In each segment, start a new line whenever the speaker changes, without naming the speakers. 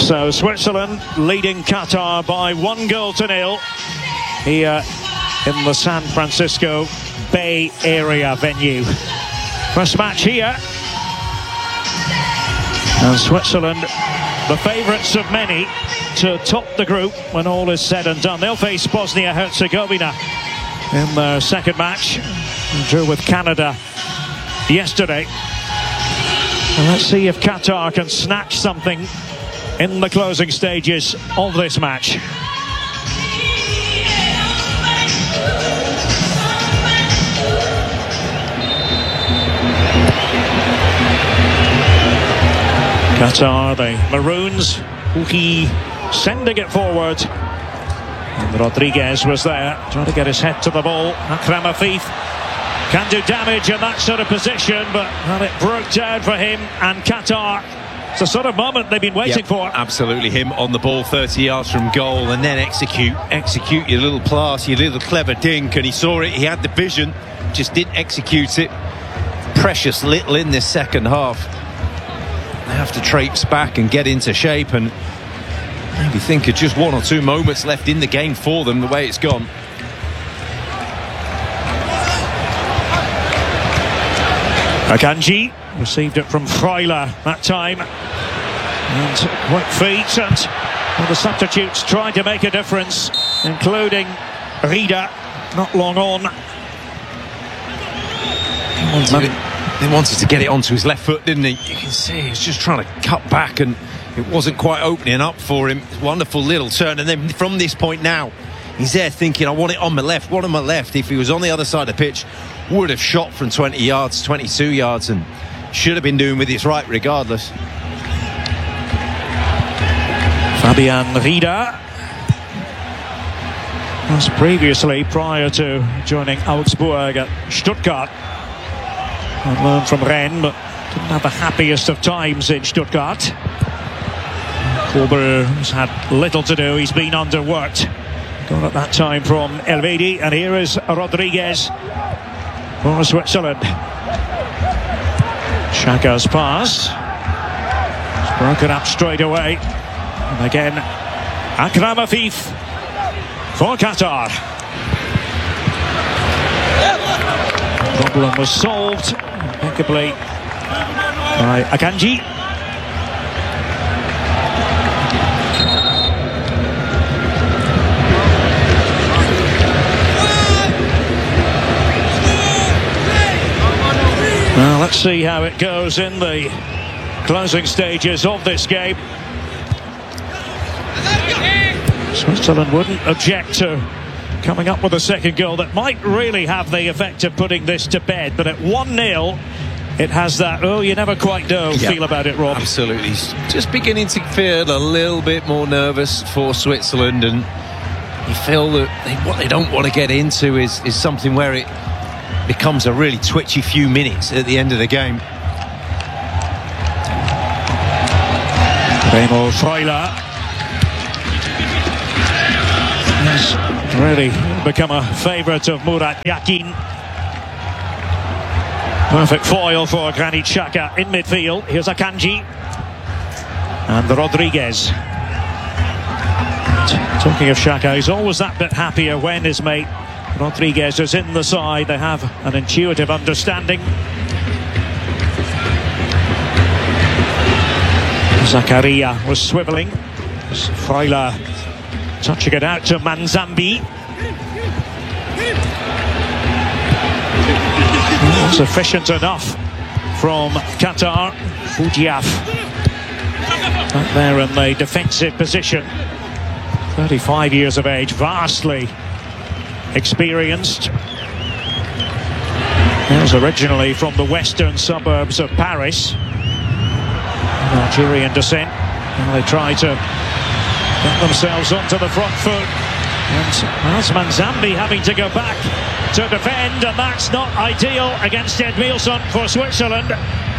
So Switzerland leading Qatar by 1-0 here in the San Francisco Bay Area venue. First match here, and Switzerland the favourites of many to top the group when all is said and done. They'll face Bosnia-Herzegovina in their second match, drew with Canada yesterday. And let's see if Qatar can snatch something in the closing stages of this match. Qatar, the Maroons, Uki sending it forward. And Rodriguez was there, trying to get his head to the ball. Akram Afif can do damage in that sort of position, but well, it broke down for him and Qatar. It's the sort of moment they've been waiting for.
Absolutely, him on the ball 30 yards from goal, and then execute your little pass, your little clever dink, and he saw it, he had the vision, just didn't execute it. Precious little in this second half. They have to traipse back and get into shape, and maybe think of just 1 or 2 moments left in the game for them, the way it's gone.
Akanji received it from Freuler that time, and quick feet, and well, the substitutes tried to make a difference, including Rida, not long on.
He wanted to get it onto his left foot, didn't he? You can see he was just trying to cut back, and it wasn't quite opening up for him. Wonderful little turn, and then from this point now, he's there thinking, I want it on my left, one on my left. If he was on the other side of the pitch, would have shot from 20 yards, 22 yards, and should have been doing with his right regardless.
Fabian Rida was previously, prior to joining Augsburg, at Stuttgart. On loan from Rennes, but didn't have the happiest of times in Stuttgart. Kober has had little to do, he's been underworked. Got at that time from Elvedi, and here is Rodriguez for Switzerland. Xhaka's pass. It's broken up straight away. And again, Akram Afif for Qatar. Problem was solved impeccably by Akanji. Well, let's see how it goes in the closing stages of this game. Switzerland wouldn't object to coming up with a second goal that might really have the effect of putting this to bed, but at 1-0 it has that you never quite know feel about it, Rob.
Absolutely, just beginning to feel a little bit more nervous for Switzerland, and you feel that what they don't want to get into is something where it becomes a really twitchy few minutes at the end of the game.
Remo Freuler has really become a favourite of Murat Yakin. Perfect foil for Granit Xhaka in midfield. Here's Akanji and Rodriguez. Talking of Xhaka, he's always that bit happier when his mate Rodriguez is in the side. They have an intuitive understanding. Zakaria was swivelling. Freuler touching it out to Manzambi. Sufficient enough from Qatar. Boudiaf back there in the defensive position. 35 years of age, vastly experienced. He was originally from the western suburbs of Paris, Nigerian descent. Now they try to get themselves onto the front foot, and that's Manzambi having to go back to defend, and that's not ideal against Edmilson for Switzerland.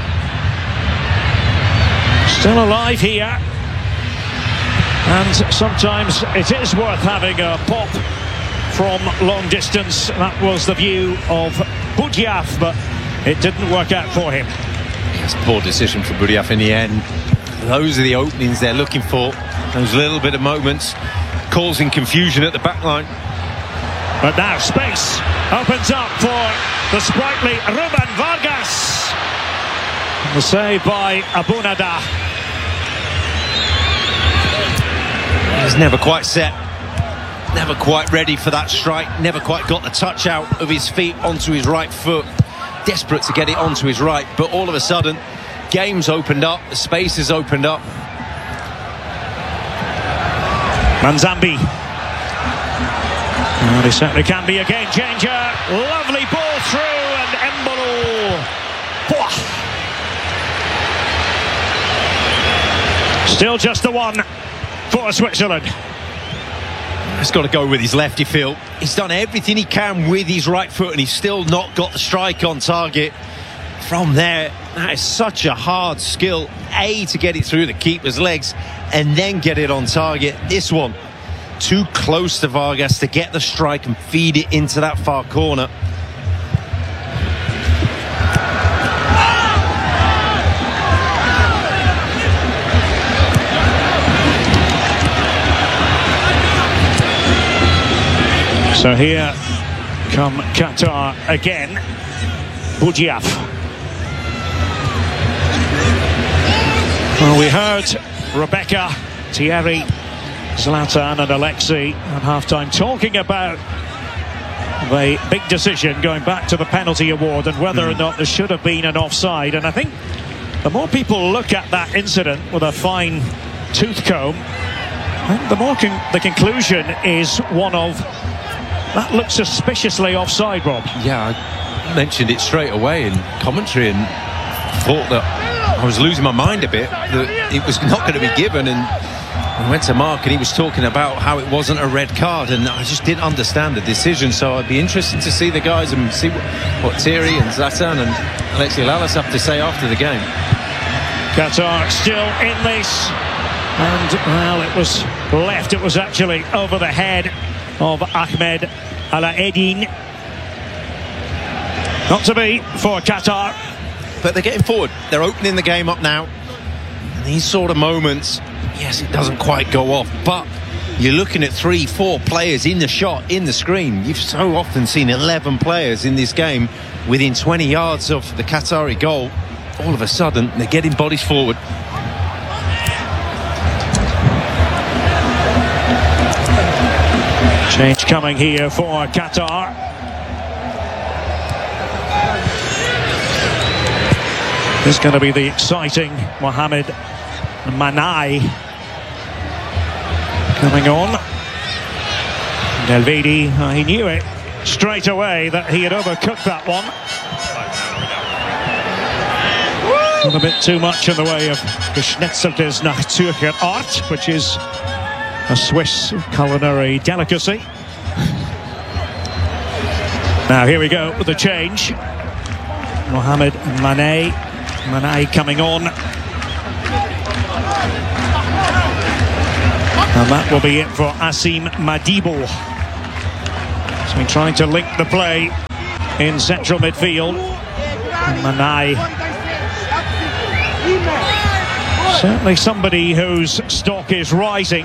Still alive here, and sometimes it is worth having a pop from long distance. That was the view of Boudiaf, but it didn't work out for him.
It's a poor decision for Boudiaf in the end. Those are the openings they're looking for. Those little bit of moments causing confusion at the back line.
But now space opens up for the sprightly Ruben Vargas. The save by Abunada.
He's never quite set, never quite ready for that strike, never quite got the touch out of his feet onto his right foot. Desperate to get it onto his right, but all of a sudden, game's opened up, the space has opened up.
Manzambi. And he certainly can be a game changer. Lovely ball through, and Embolo. Still just the one for Switzerland.
He's got to go with his left, you feel. He's done everything he can with his right foot, and he's still not got the strike on target. From there, that is such a hard skill, A, to get it through the keeper's legs and then get it on target. This one, too close to Vargas to get the strike and feed it into that far corner.
So here come Qatar again. Boudiaf. Well, we heard Rebecca, Thierry, Zlatan and Alexei at half-time talking about the big decision going back to the penalty award and whether or not there should have been an offside. And I think the more people look at that incident with a fine tooth comb, the more the conclusion is one of that looks suspiciously offside, Rob.
Yeah, I mentioned it straight away in commentary and thought that I was losing my mind a bit, that it was not going to be given, and I went to Mark and he was talking about how it wasn't a red card, and I just didn't understand the decision. So I'd be interested to see the guys and see what Thierry and Zlatan and Alexei Lalas have to say after the game.
Qatar still in this, and well, it was left, it was actually over the head of Ahmed Alaeddin. Not to be for Qatar.
But they're getting forward, they're opening the game up now. And these sort of moments, yes, it doesn't quite go off, but you're looking at 3-4 players in the shot, in the screen. You've so often seen 11 players in this game within 20 yards of the Qatari goal. All of a sudden, they're getting bodies forward.
Change coming here for Qatar. This is going to be the exciting Mohamed Manai coming on. Delvedi, he knew it straight away that he had overcooked that one. Not a bit too much in the way of geschnetzeltes nach Zürcher Art, which is a Swiss culinary delicacy. Now here we go with the change. Mohamed Manai coming on. And that will be it for Asim Madibo. He's been trying to link the play in central midfield. Manai, certainly somebody whose stock is rising.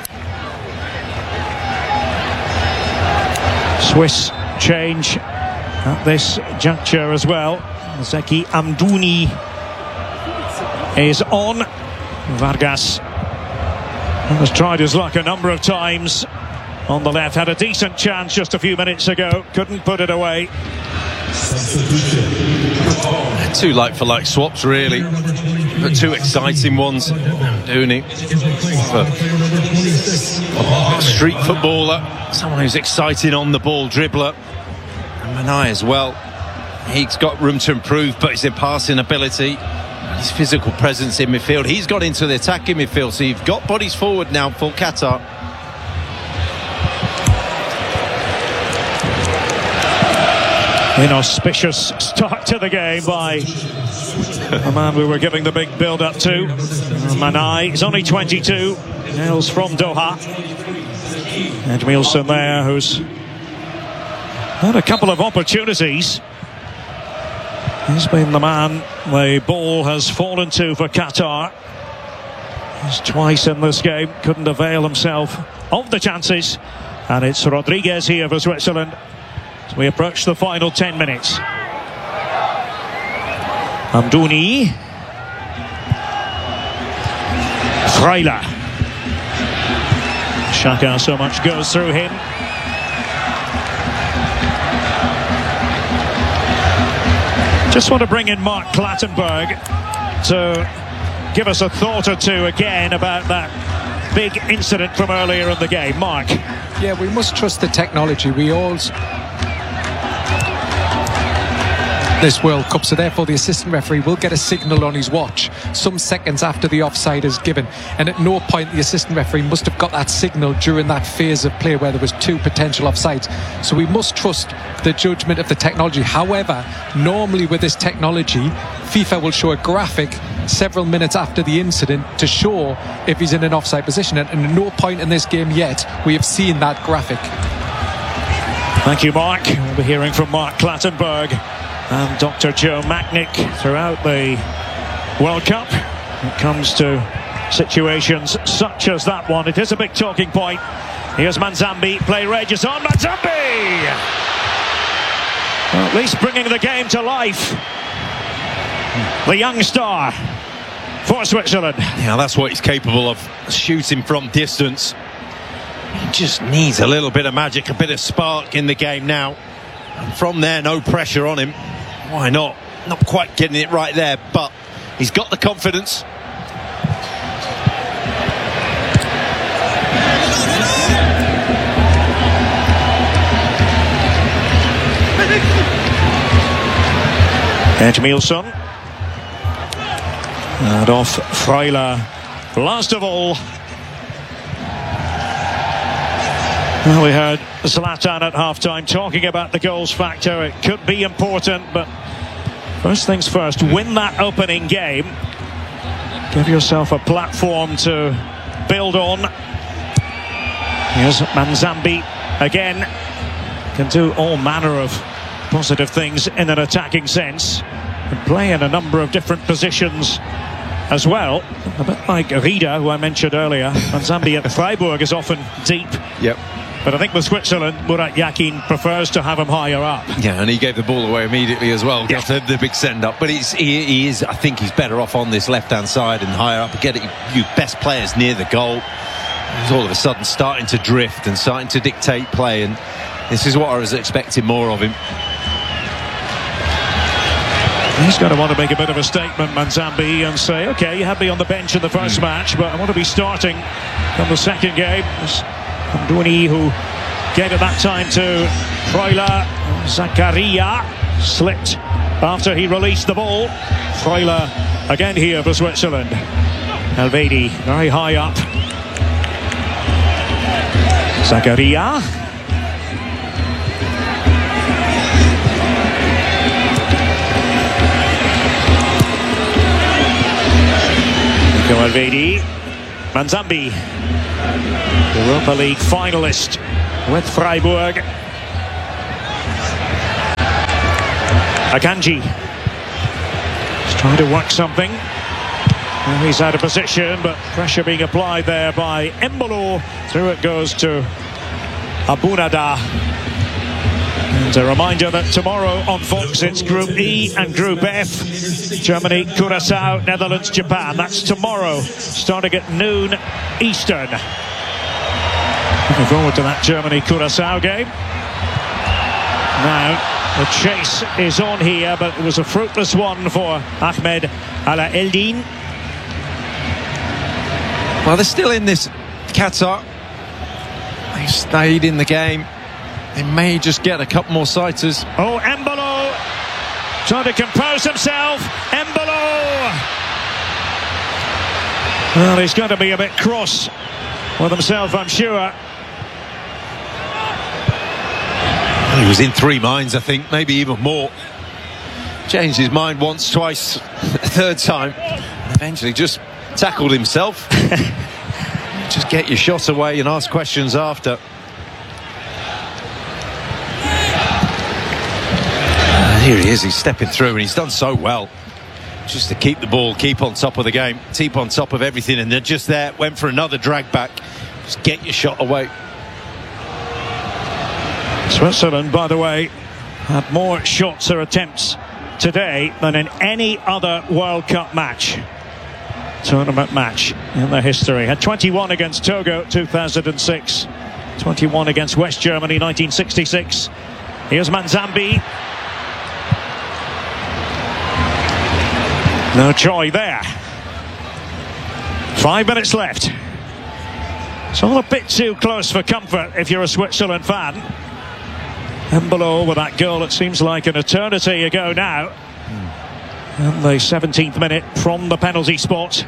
Swiss change at this juncture as well. Zeki Amdouni is on. Vargas has tried his luck a number of times on the left, had a decent chance just a few minutes ago, couldn't put it away.
Two like-for-like swaps, really, but two exciting ones. Amdouni, a street footballer, someone who's exciting on the ball, dribbler. And Manai as well. He's got room to improve, but his passing ability, his physical presence in midfield. He's got into the attacking midfield, so you've got bodies forward now for Qatar.
Inauspicious start to the game by the man we were giving the big build-up to. Manai, he's only 22, hails from Doha. Edmilson there, who's had a couple of opportunities. He's been the man the ball has fallen to for Qatar. He's twice in this game, couldn't avail himself of the chances. And it's Rodriguez here for Switzerland as we approach the final 10 minutes. Amdouni. Freuler. Xhaka, so much goes through him. Just want to bring in Mark Clattenburg to give us a thought or two again about that big incident from earlier in the game. Mark.
Yeah, we must trust the technology. We all this World Cup, so therefore the assistant referee will get a signal on his watch some seconds after the offside is given, and at no point the assistant referee must have got that signal during that phase of play where there was two potential offsides. So we must trust the judgment of the technology. However, normally with this technology, FIFA will show a graphic several minutes after the incident to show if he's in an offside position, and at no point in this game yet we have seen that graphic.
Thank you, Mark. We'll be hearing from Mark Clattenburg and Dr. Joe Macknick throughout the World Cup. When it comes to situations such as that one, it is a big talking point. Here's Manzambi, play rages on. Manzambi! Well, at least bringing the game to life. The young star for Switzerland.
Yeah, that's what he's capable of, shooting from distance. He just needs a little bit of magic, a bit of spark in the game now. And from there, no pressure on him. Why not? Not quite getting it right there, but he's got the confidence.
Edmilson. And off Freuler. Last of all. Well, we heard Zlatan at half-time talking about the goals factor. It could be important, but first things first, win that opening game. Give yourself a platform to build on. Here's Manzambi again. Can do all manner of positive things in an attacking sense. Can play in a number of different positions as well. A bit like Rida, who I mentioned earlier. Manzambi at Freiburg is often deep.
Yep.
But I think with Switzerland, Murat Yakin prefers to have him higher up.
Yeah, and he gave the ball away immediately as well.
Yeah.
Got the big send-up. But he is, I think he's better off on this left-hand side and higher up. Get you best players near the goal. He's all of a sudden starting to drift and starting to dictate play. And this is what I was expecting more of him.
He's going to want to make a bit of a statement, Manzambi, and say, OK, you had me on the bench in the first match, but I want to be starting in the second game. Amdouni, who gave it that time to Freuler. Zakaria slipped after he released the ball. Freuler again here for Switzerland. Elvedi very high up. Zakaria. Nico Elvedi. Manzambi, Europa League finalist with Freiburg. Akanji is trying to work something. Well, he's out of position, but pressure being applied there by Embolo. Through it goes to Abunada. And a reminder that tomorrow on Fox it's Group E and Group F. Germany, Curaçao, Netherlands, Japan. That's tomorrow, starting at noon Eastern. Looking forward to that Germany-Curaçao game. Now, the chase is on here, but it was a fruitless one for Ahmed Ala Eldin.
Well, they're still in this, Qatar. They've stayed in the game. They may just get a couple more sighters.
Oh, Embolo trying to compose himself. Embolo. Well, he's going to be a bit cross with himself, I'm sure.
He was in three minds, I think, maybe even more. Changed his mind once, twice, third time. Eventually just tackled himself. Just get your shot away and ask questions after. Here he is, he's stepping through and he's done so well. just to keep the ball, keep on top of the game, keep on top of everything, and they're just there, went for another drag back. Just get your shot away.
Switzerland, by the way, had more shots or attempts today than in any other World Cup match, tournament match in their history. Had 21 against Togo 2006, 21 against West Germany 1966. Here's Manzambi. No joy there. 5 minutes left. It's all a bit too close for comfort if you're a Switzerland fan. Embolo with that goal, it seems like an eternity ago now. And the 17th minute from the penalty spot.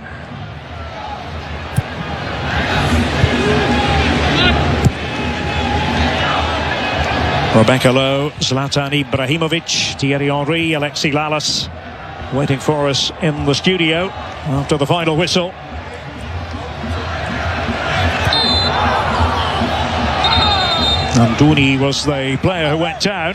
Rebecca Lowe, Zlatan Ibrahimovic, Thierry Henry, Alexis Lalas waiting for us in the studio after the final whistle. Amdouni was the player who went down.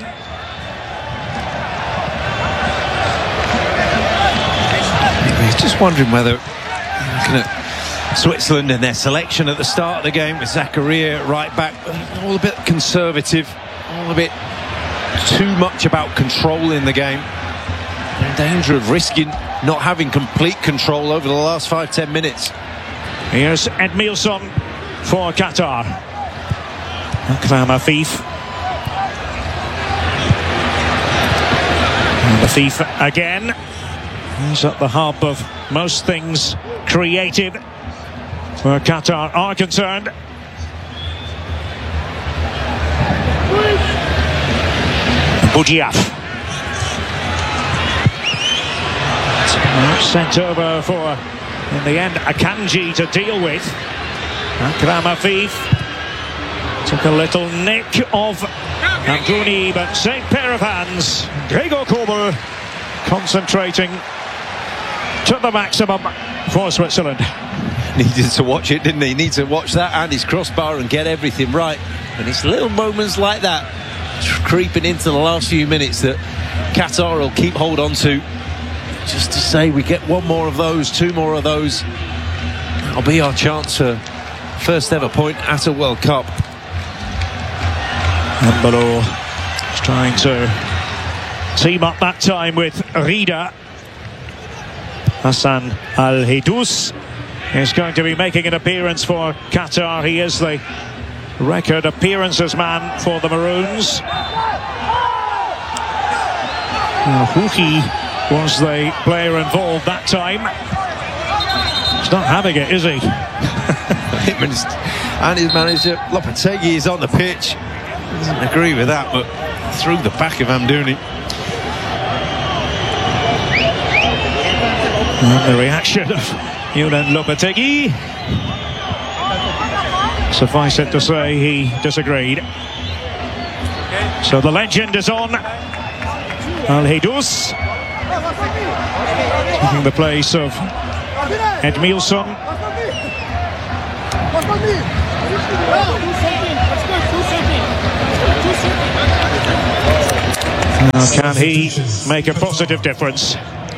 He's just wondering whether, looking at Switzerland and their selection at the start of the game with Zakaria right back, all a bit conservative, all a bit too much about controlling the game. They're in danger of risking not having complete control over the last 5-10 minutes.
Here's Edmilson for Qatar. Akram Afif. And Afif again. He's at the hub of most things creative where Qatar are concerned. Boudiaf. Sent over for, in the end, Akanji to deal with. Akram Afif took a little nick of Amdouni, but same pair of hands. Gregor Kobel concentrating to the maximum for Switzerland.
Needed to watch it, didn't he? Needs to watch that and his crossbar and get everything right. And it's little moments like that creeping into the last few minutes that Qatar will keep hold on to, just to say we get one more of those, two more of those. That'll be our chance for first ever point at a World Cup.
Embolo is trying to team up that time with Rida. Hassan Al-Hidous is going to be making an appearance for Qatar. He is the record appearances man for the Maroons. Houhi was the player involved that time. He's not having it, is he?
And his manager Lopetegui is on the pitch. Doesn't agree with that, but through the back of Amdouni.
And the reaction of Julen Lopetegui, suffice it to say, he disagreed. So the legend is on. Al-Hidous taking the place of Edmilson. Now can he make a positive difference?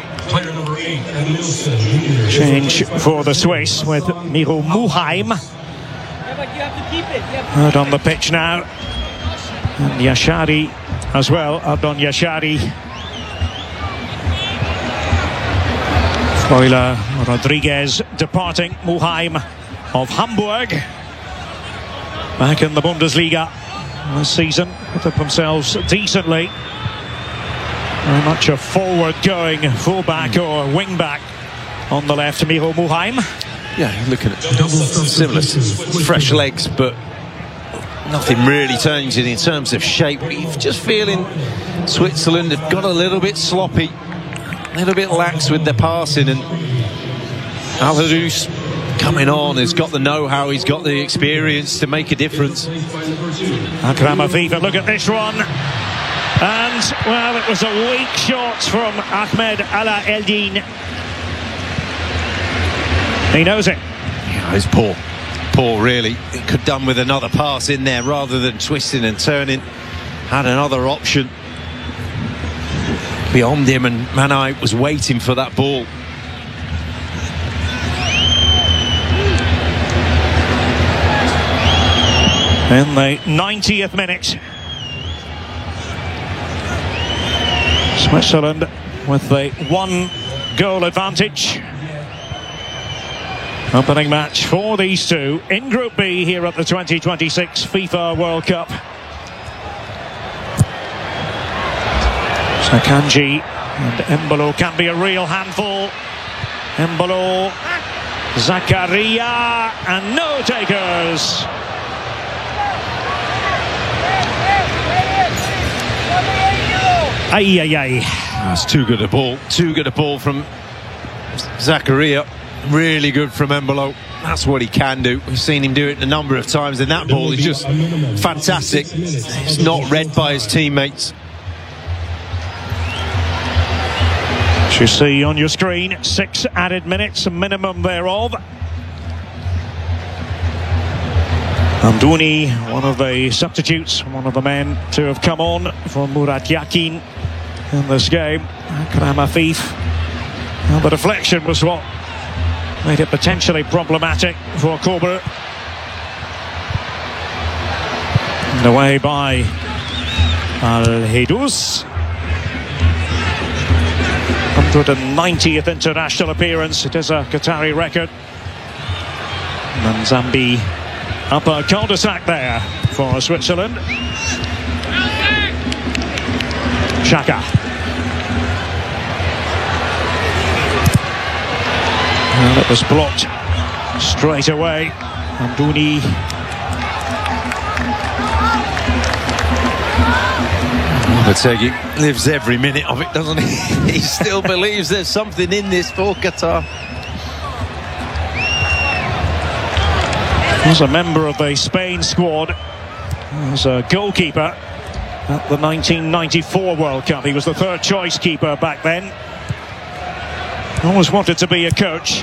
Change for the Swiss with Miro Muheim out on the pitch now, and Yashari as well, Adon Yashari. Freuler Rodriguez departing. Muheim of Hamburg, back in the Bundesliga this season, put up themselves decently. Very much a forward-going fullback or wing-back on the left, Miro Muheim.
Yeah, looking at similar fresh legs, but nothing really changing in terms of shape. You're just feeling Switzerland have got a little bit sloppy, a little bit lax with their passing, and Al-Hidous coming on, has got the know-how, he's got the experience to make a difference.
Akram Afif, look at this one. And, well, it was a weak shot from Ahmed Ala Eldin. He knows it.
Yeah, it's poor. Poor, really. It could have done with another pass in there rather than twisting and turning. Had another option. beyond him, and Manai was waiting for that ball.
In the 90th minute, Switzerland with the 1-goal advantage. Opening match for these two in Group B here at the 2026 FIFA World Cup. Akanji and Embolo can be a real handful. Embolo, Zakaria, and no takers. Ay, ay, ay.
That's too good a ball. Too good a ball from Zakaria. Really good from Embolo. That's what he can do. We've seen him do it a number of times, and that ball is just fantastic. It's not read by his teammates.
As you see on your screen, 6 added minutes, a minimum thereof. Amdouni, one of the substitutes, one of the men to have come on for Murat Yakin in this game. Akram Afif. And the deflection was what made it potentially problematic for Corber. And away by Al-Hidous. 190th international appearance. It is a Qatari record. Manzambi up a cul-de-sac there for Switzerland. Xhaka. And it was blocked straight away. Amdouni.
Lopetegui lives every minute of it, doesn't he? He still believes there's something in this for Qatar.
Was a member of the Spain squad. He was a goalkeeper at the 1994 World Cup. He was the third choice keeper back then. Always wanted to be a coach.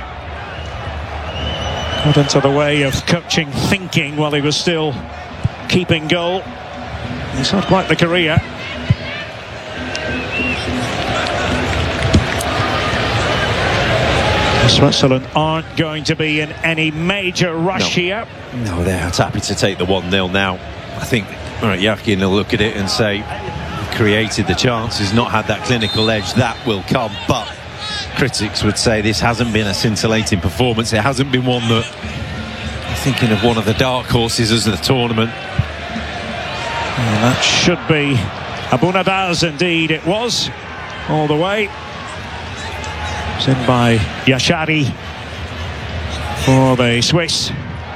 Got into the way of coaching thinking while he was still keeping goal. He's had quite the career. Switzerland aren't going to be in any major rush here.
No, they're happy to take the 1-0 now. I think Yakin will look at it and say, created the chance, he's not had that clinical edge, that will come. But critics would say this hasn't been a scintillating performance. It hasn't been one that, thinking of one of the dark horses as the tournament.
And that should be Abunadaz, indeed it was, all the way. It's in by Yashari for the Swiss.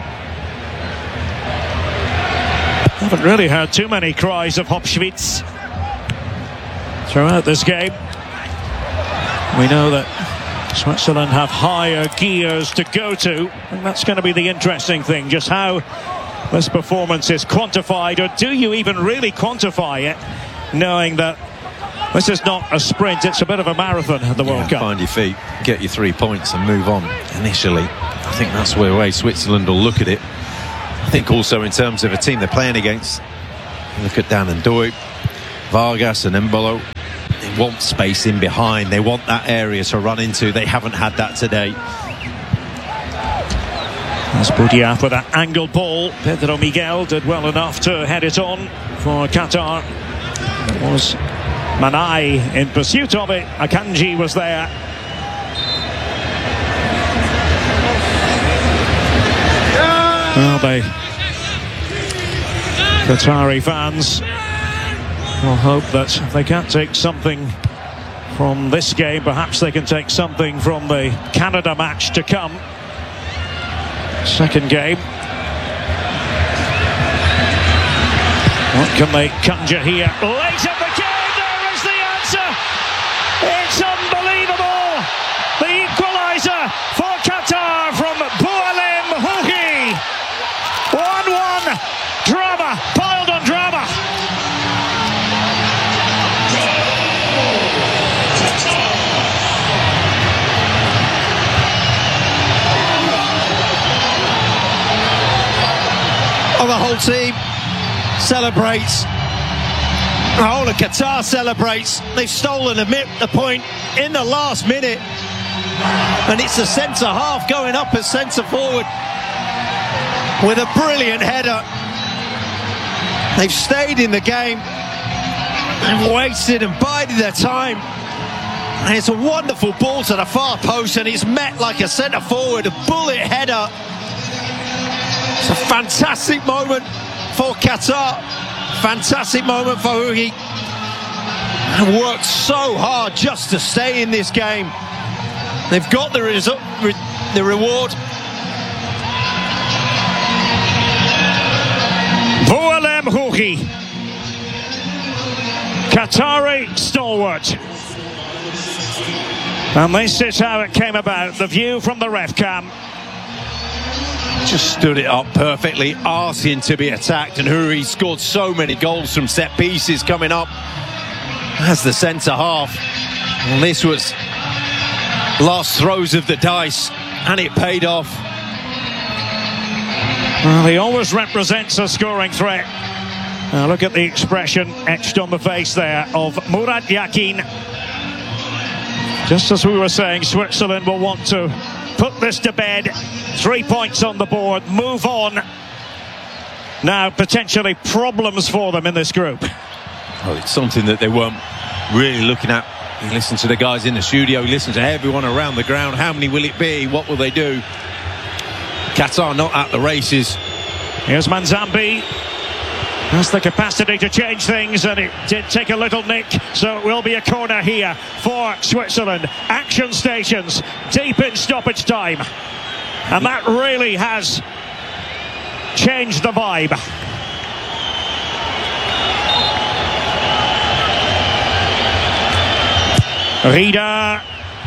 Haven't really heard too many cries of Hopschwitz throughout this game. We know that Switzerland have higher gears to go to, and that's going to be the interesting thing, just how this performance is quantified, or do you even really quantify it, knowing that this is not a sprint, it's a bit of a marathon at the World Cup.
Find your feet, get your 3 points and move on. Initially, I think that's the way Switzerland will look at it. I think also in terms of a team they're playing against, look at Dan and Doig, Vargas and Embolo. They want space in behind, they want that area to run into. They haven't had that today.
As Boudiaf with that angled ball. Pedro Miguel did well enough to head it on for Qatar. It was Manai in pursuit of it. Akanji was there. Well, the Qatari fans will hope that if they can't take something from this game, perhaps they can take something from the Canada match to come. Second game. What can they conjure here? Late in the game, there is the answer! It's unbelievable! The equaliser for Qatar from Boualem Houhi. 1-1. Drama, piled on drama.
Oh, the whole team celebrates. The whole of Qatar celebrates. They've stolen the point in the last minute. And it's the centre-half going up as centre-forward with a brilliant header. They've stayed in the game and waited and bided their time. And it's a wonderful ball to the far post, and it's met like a centre-forward, a bullet header. It's a fantastic moment for Qatar. Fantastic moment for Hugi. And worked so hard just to stay in this game. They've got the reward.
Boualem Hugi, Qatari stalwart. And this is how it came about. The view from the ref cam.
Just stood it up perfectly, asking to be attacked, and Huri scored so many goals from set pieces coming up as the centre half. And this was last throws of the dice, and it paid off.
Well, he always represents a scoring threat. Now look at the expression etched on the face there of Murat Yakin. Just as we were saying, Switzerland will want to put this to bed. 3 points on the board, move on. Now potentially problems for them in this group.
Well, it's something that they weren't really looking at. You listen to the guys in the studio, you listen to everyone around the ground. How many will it be? What will they do? Qatar not at the races.
Here's Manzambi. Has the capacity to change things, and it did take a little nick, so it will be a corner here for Switzerland. Action stations deep in stoppage time, and that really has changed the vibe. Rida.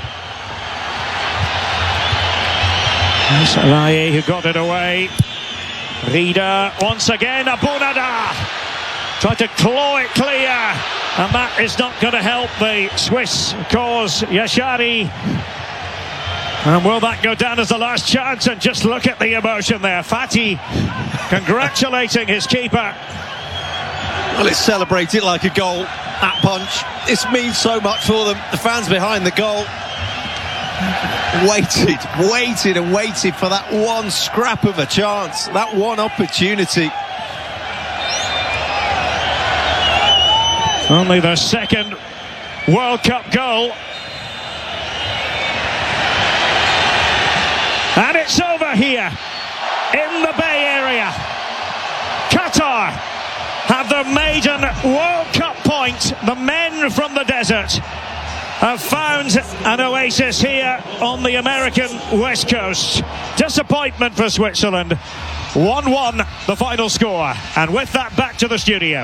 Salahi who got it away. Rida once again, Abunada tried to claw it clear, and that is not going to help the Swiss cause. Yashari, and will that go down as the last chance? And just look at the emotion there. Fatih congratulating his keeper.
Well, it's celebrated like a goal. That punch, this means so much for them. The fans behind the goal waited and waited for that one scrap of a chance, that one opportunity.
Only their second World Cup goal. And it's over here in the Bay Area. Qatar have their maiden World Cup point. The men from the desert have found an oasis here on the American West Coast. Disappointment for Switzerland. 1-1 the final score. And with that, back to the studio.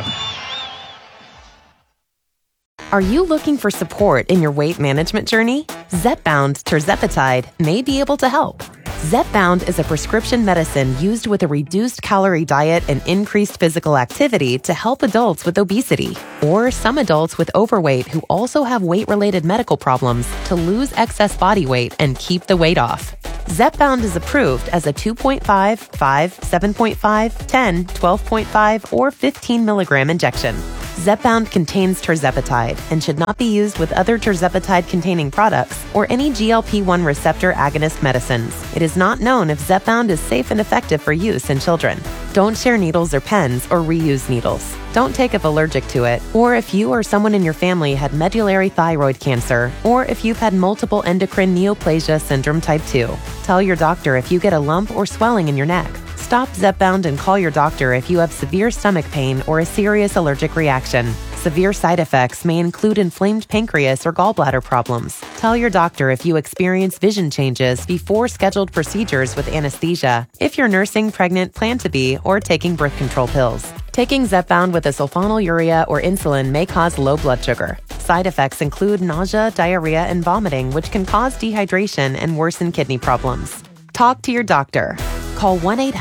Are you looking for support in your weight management journey? Zepbound tirzepatide may be able to help. Zepbound is a prescription medicine used with a reduced calorie diet and increased physical activity to help adults with obesity, or some adults with overweight who also have weight-related medical problems to lose excess body weight and keep the weight off. Zepbound is approved as a 2.5, 5, 7.5, 10, 12.5, or 15 milligram injection. Zepbound contains tirzepatide and should not be used with other tirzepatide-containing products or any GLP-1 receptor agonist medicines. It is not known if Zepbound is safe and effective for use in children. Don't share needles or pens or reuse needles. Don't take if allergic to it, or if you or someone in your family had medullary thyroid cancer, or if you've had multiple endocrine neoplasia syndrome type 2. Tell your doctor if you get a lump or swelling in your neck. Stop Zepbound and call your doctor if you have severe stomach pain or a serious allergic reaction. Severe side effects may include inflamed pancreas or gallbladder problems. Tell your doctor if you experience vision changes before scheduled procedures with anesthesia, if you're nursing, pregnant, plan to be, or taking birth control pills. Taking Zepbound with a sulfonylurea or insulin may cause low blood sugar. Side effects include nausea, diarrhea, and vomiting, which can cause dehydration and worsen kidney problems. Talk to your doctor. Call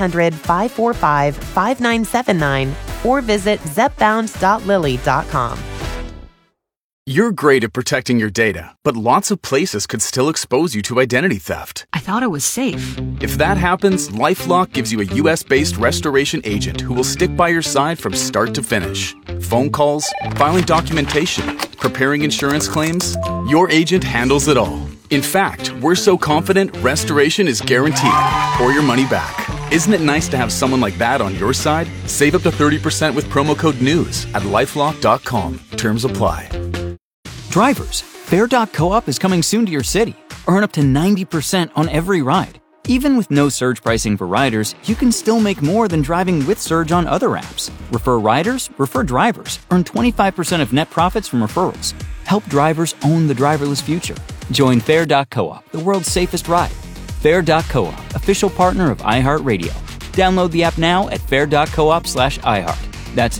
1-800-545-5979 or visit zepbound.lilly.com.
You're great at protecting your data, but lots of places could still expose you to identity theft.
I thought it was safe.
If that happens, LifeLock gives you a U.S.-based restoration agent who will stick by your side from start to finish. phone calls, filing documentation, preparing insurance claims. Your agent handles it all. In fact, we're so confident restoration is guaranteed or your money back. Isn't it nice to have someone like that on your side? Save up to 30% with promo code NEWS at LifeLock.com. Terms apply.
Drivers, Fare.coop is coming soon to your city. Earn up to 90% on every ride. Even with no surge pricing for riders, you can still make more than driving with surge on other apps. Refer riders, refer drivers. Earn 25% of net profits from referrals. Help drivers own the driverless future. Join Fare.coop, the world's safest ride. Fare.coop, official partner of iHeartRadio. Download the app now at fare.coop/iHeart. That's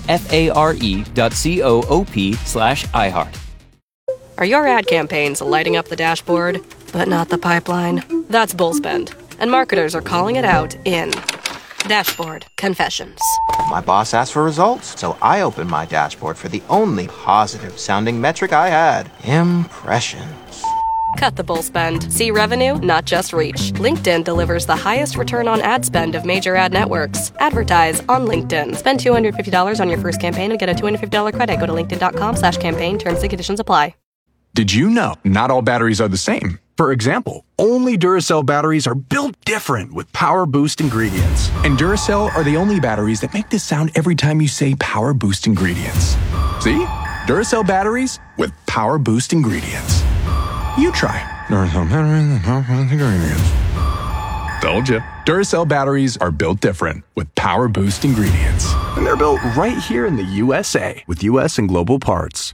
FARE.coop/iHeart.
Are your ad campaigns lighting up the dashboard, but not the pipeline? That's Bullspend, and marketers are calling it out in Dashboard Confessions.
My boss asked for results, so I opened my dashboard for the only positive-sounding metric I had: impressions.
Cut the bull spend. See revenue, not just reach. LinkedIn delivers the highest return on ad spend of major ad networks. Advertise on LinkedIn. Spend $250 on your first campaign and get a $250 credit. Go to linkedin.com/campaign. Terms and conditions apply.
Did you know not all batteries are the same? For example, only Duracell batteries are built different with Power Boost ingredients. And Duracell are the only batteries that make this sound every time you say Power Boost ingredients. See? Duracell batteries with Power Boost ingredients. You try. Duracell batteries with Power Boost ingredients. Told you. Duracell batteries are built different with Power Boost ingredients. And they're built right here in the USA with US and global parts.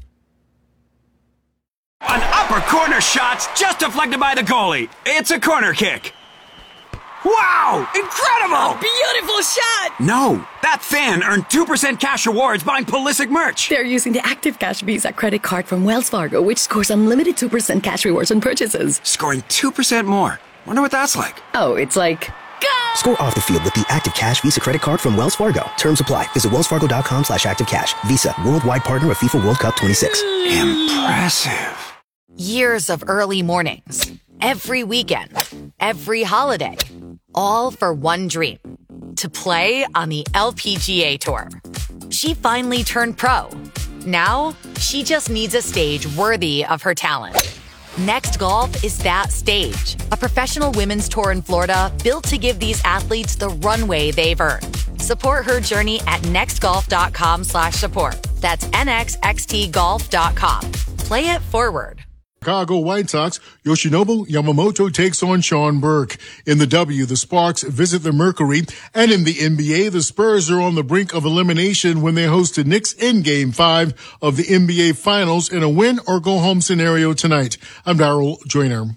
An upper corner shot's just deflected by the goalie. It's a corner kick. Wow! Incredible!
Beautiful shot!
No, that fan earned 2% cash rewards buying Pulisic merch.
They're using the Active Cash Visa credit card from Wells Fargo, which scores unlimited 2% cash rewards on purchases.
Scoring 2% more. Wonder what that's like.
Oh, it's like... Go!
Score off the field with the Active Cash Visa credit card from Wells Fargo. Terms apply. Visit wellsfargo.com/activecash. Visa, worldwide partner of FIFA World Cup 26.
Impressive.
Years of early mornings, every weekend, every holiday, all for one dream, to play on the LPGA Tour. She finally turned pro. Now, she just needs a stage worthy of her talent. Next Golf is that stage, a professional women's tour in Florida built to give these athletes the runway they've earned. Support her journey at nextgolf.com/support. That's nxxtgolf.com. Play it forward.
Chicago White Sox, Yoshinobu Yamamoto takes on Sean Burke. In the W, the Sparks visit the Mercury. And in the NBA, the Spurs are on the brink of elimination when they host the Knicks in Game 5 of the NBA Finals in a win-or-go-home scenario tonight. I'm Darryl Joyner.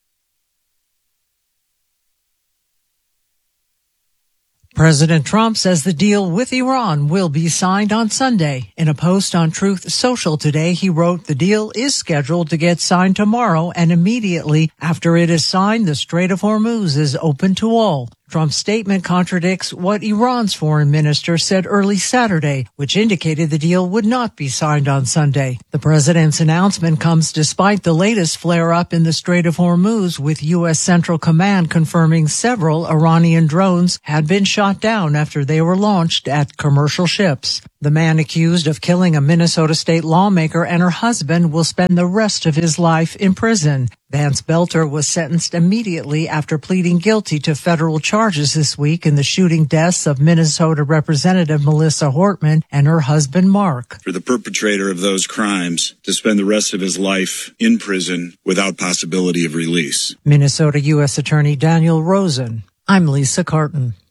President Trump says the deal with Iran will be signed on Sunday. In a post on Truth Social today, he wrote, "The deal is scheduled to get signed tomorrow, and immediately after it is signed, the Strait of Hormuz is open to all." Trump's statement contradicts what Iran's foreign minister said early Saturday, which indicated the deal would not be signed on Sunday. The president's announcement comes despite the latest flare-up in the Strait of Hormuz, with U.S. Central Command confirming several Iranian drones had been shot down after they were launched at commercial ships. The man accused of killing a Minnesota state lawmaker and her husband will spend the rest of his life in prison. Vance Belter was sentenced immediately after pleading guilty to federal charges this week in the shooting deaths of Minnesota Representative Melissa Hortman and her husband Mark.
For the perpetrator of those crimes to spend the rest of his life in prison without possibility of release.
Minnesota U.S. Attorney Daniel Rosen. I'm Lisa Carton.